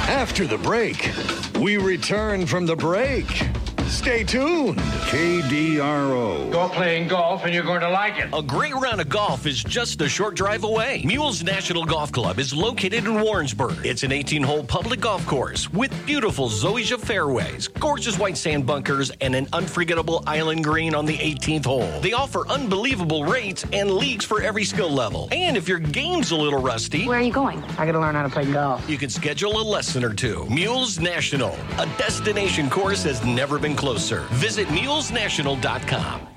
After the break, we return from the break. Stay tuned. KDRO. Go playing golf and you're going to like it. A great round of golf is just a short drive away. Mules National Golf Club is located in Warrensburg. It's an 18-hole public golf course with beautiful zoysia fairways, gorgeous white sand bunkers, and an unforgettable island green on the 18th hole. They offer unbelievable rates and leagues for every skill level. And if your game's a little rusty, where are you going? I got to learn how to play golf. You can schedule a lesson or two. Mules National, a destination course has never been closer. Visit mulesnational.com.